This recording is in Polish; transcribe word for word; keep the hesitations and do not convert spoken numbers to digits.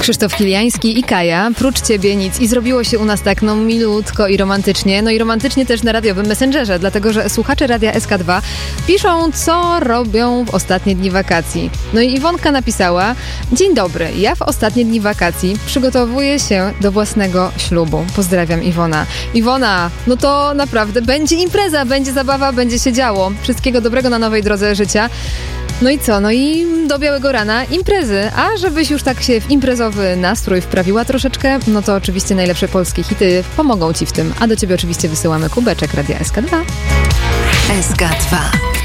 Krzysztof Kiliański i Kaja, prócz ciebie nic. I zrobiło się u nas tak no milutko i romantycznie. No i romantycznie też na radiowym Messengerze, dlatego że słuchacze Radia S K dwa piszą, co robią w ostatnie dni wakacji. No i Iwonka napisała: dzień dobry, ja w ostatnie dni wakacji przygotowuję się do własnego ślubu. Pozdrawiam, Iwona. Iwona, no to naprawdę będzie impreza, będzie zabawa, będzie się działo. Wszystkiego dobrego na nowej drodze życia. No i co? No i do białego rana imprezy. A żebyś już tak się w imprezowy nastrój wprawiła troszeczkę, no to oczywiście najlepsze polskie hity pomogą ci w tym. A do ciebie oczywiście wysyłamy kubeczek Radia S K dwa. S K dwa.